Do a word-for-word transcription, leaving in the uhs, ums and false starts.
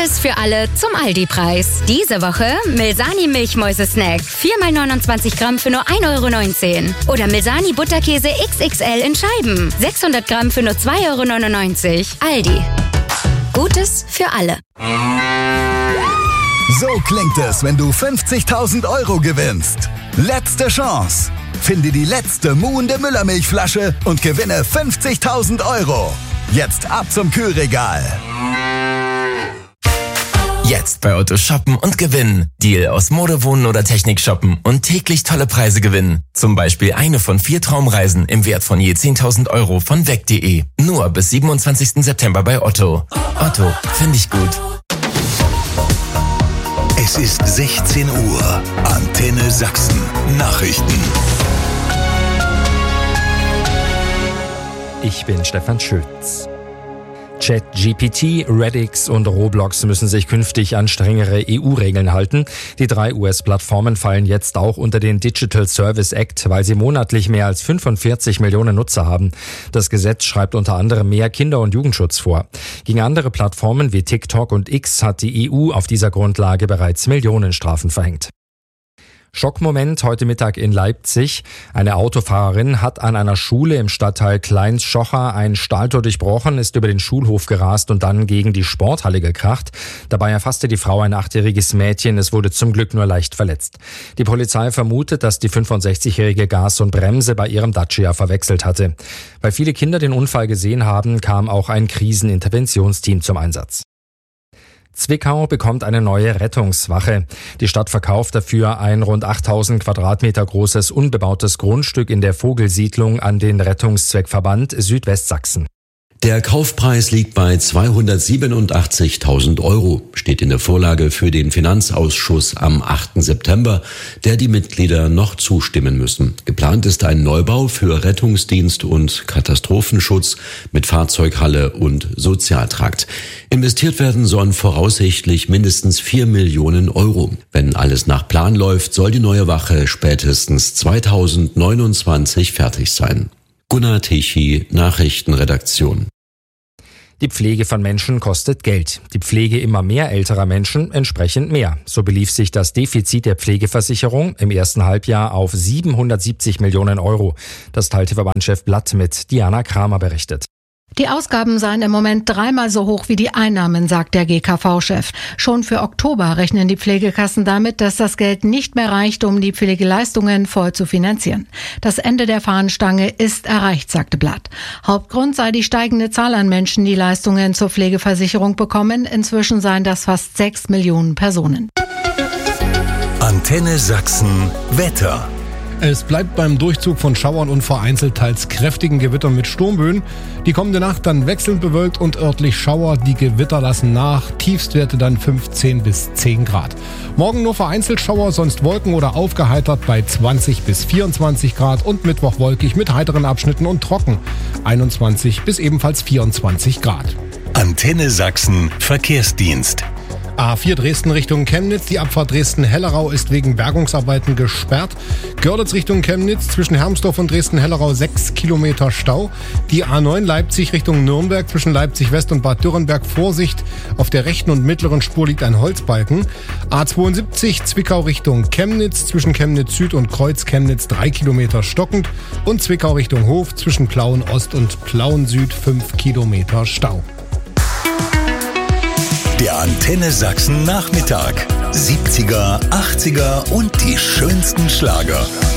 Gutes für alle zum Aldi-Preis. Diese Woche Milsani Milchmäuse-Snack. vier mal neunundzwanzig Gramm für nur ein Euro neunzehn. Oder Milsani Butterkäse X X L in Scheiben. sechshundert Gramm für nur zwei Euro neunundneunzig. Aldi. Gutes für alle. So klingt es, wenn du fünfzigtausend Euro gewinnst. Letzte Chance. Finde die letzte muhende Müllermilchflasche und gewinne fünfzigtausend Euro. Jetzt ab zum Kühlregal. Jetzt bei Otto shoppen und gewinnen. Deal aus Mode, Wohnen oder Technik shoppen und täglich tolle Preise gewinnen. Zum Beispiel eine von vier Traumreisen im Wert von je zehntausend Euro von weg punkt de. Nur bis siebenundzwanzigsten September bei Otto. Otto, finde ich gut. Es ist sechzehn Uhr. Antenne Sachsen. Nachrichten. Ich bin Stefan Schütz. ChatGPT, Redix und Roblox müssen sich künftig an strengere E U-Regeln halten. Die drei U S-Plattformen fallen jetzt auch unter den Digital Service Act, weil sie monatlich mehr als fünfundvierzig Millionen Nutzer haben. Das Gesetz schreibt unter anderem mehr Kinder- und Jugendschutz vor. Gegen andere Plattformen wie TikTok und X hat die E U auf dieser Grundlage bereits Millionenstrafen verhängt. Schockmoment heute Mittag in Leipzig. Eine Autofahrerin hat an einer Schule im Stadtteil Kleins-Schocher ein Stahltor durchbrochen, ist über den Schulhof gerast und dann gegen die Sporthalle gekracht. Dabei erfasste die Frau ein achtjähriges Mädchen. Es wurde zum Glück nur leicht verletzt. Die Polizei vermutet, dass die fünfundsechzigjährige Gas und Bremse bei ihrem Dacia verwechselt hatte. Weil viele Kinder den Unfall gesehen haben, kam auch ein Kriseninterventionsteam zum Einsatz. Zwickau bekommt eine neue Rettungswache. Die Stadt verkauft dafür ein rund achttausend Quadratmeter großes unbebautes Grundstück in der Vogelsiedlung an den Rettungszweckverband Südwestsachsen. Der Kaufpreis liegt bei zweihundertsiebenundachtzigtausend Euro, steht in der Vorlage für den Finanzausschuss am achten September, der die Mitglieder noch zustimmen müssen. Geplant ist ein Neubau für Rettungsdienst und Katastrophenschutz mit Fahrzeughalle und Sozialtrakt. Investiert werden sollen voraussichtlich mindestens vier Millionen Euro. Wenn alles nach Plan läuft, soll die neue Wache spätestens zweitausendneunundzwanzig fertig sein. Gunnar Tichy, Nachrichtenredaktion. Die Pflege von Menschen kostet Geld. Die Pflege immer mehr älterer Menschen entsprechend mehr. So belief sich das Defizit der Pflegeversicherung im ersten Halbjahr auf siebenhundertsiebzig Millionen Euro. Das teilte Verbandschef Blatt mit. Diana Kramer berichtet. Die Ausgaben seien im Moment dreimal so hoch wie die Einnahmen, sagt der G K V-Chef. Schon für Oktober rechnen die Pflegekassen damit, dass das Geld nicht mehr reicht, um die Pflegeleistungen voll zu finanzieren. Das Ende der Fahnenstange ist erreicht, sagte Blatt. Hauptgrund sei die steigende Zahl an Menschen, die Leistungen zur Pflegeversicherung bekommen. Inzwischen seien das fast sechs Millionen Personen. Antenne Sachsen Wetter. Es bleibt beim Durchzug von Schauern und vereinzelt teils kräftigen Gewittern mit Sturmböen. Die kommende Nacht dann wechselnd bewölkt und örtlich Schauer. Die Gewitter lassen nach. Tiefstwerte dann fünfzehn bis zehn Grad. Morgen nur vereinzelt Schauer, sonst Wolken oder aufgeheitert bei zwanzig bis vierundzwanzig Grad und Mittwoch wolkig mit heiteren Abschnitten und trocken. einundzwanzig bis ebenfalls vierundzwanzig Grad. Antenne Sachsen Verkehrsdienst. A vier Dresden Richtung Chemnitz. Die Abfahrt Dresden-Hellerau ist wegen Bergungsarbeiten gesperrt. Görlitz Richtung Chemnitz zwischen Hermsdorf und Dresden-Hellerau sechs Kilometer Stau. Die A neun Leipzig Richtung Nürnberg zwischen Leipzig West und Bad Dürrenberg. Vorsicht, auf der rechten und mittleren Spur liegt ein Holzbalken. A zweiundsiebzig Zwickau Richtung Chemnitz zwischen Chemnitz Süd und Kreuz Chemnitz drei Kilometer stockend. Und Zwickau Richtung Hof zwischen Plauen Ost und Plauen Süd fünf Kilometer Stau. Der Antenne Sachsen Nachmittag. siebziger, achtziger und die schönsten Schlager.